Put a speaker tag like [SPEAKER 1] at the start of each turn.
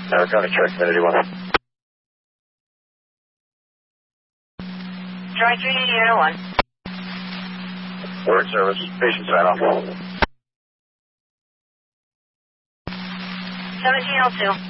[SPEAKER 1] Narragansett, check, Community 1.
[SPEAKER 2] Try 380 1.
[SPEAKER 1] Word service, patient sign off.
[SPEAKER 2] 1702.